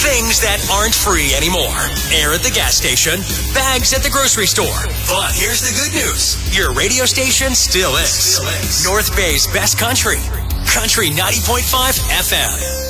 Things that aren't free anymore. Air at the gas station, bags at the grocery store. But here's the good news. Your radio station still is. North Bay's best country. Country 90.5 FM.